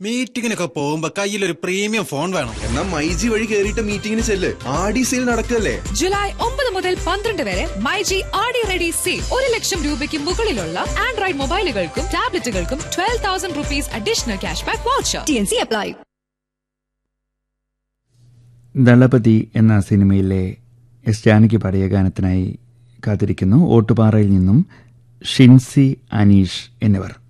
മീറ്റിങ്ങിനൊക്കെ പോകുമ്പോ കയ്യിലൊരു premium phone വേണം. എന്നാ മൈജി വഴി കേറിയിട്ട് മീറ്റിംഗിന് ചെല്ല്. ആടി സെയിൽ നടക്കല്ലേ. ജൂലൈ 9 മുതൽ 12 വരെ മൈജി ആടി റെഡി സെയിൽ. 1,00,000 രൂപയ്ക്ക് മുകളിലുള്ള Android മൊബൈലുകൾക്കും ടാബ്ലറ്റുകൾക്കും 12,000 rupees additional cash back voucher. TNC apply. Thalapathy എന്ന സിനിമയിലെ എസ് ജാനകി പാടിയ ഗാനത്തിനായി കാത്തിരിക്കുന്നു. ഓട്ടുപാറയിൽ നിന്നും ഷിൻസി, അനീഷ് എന്നിവർ.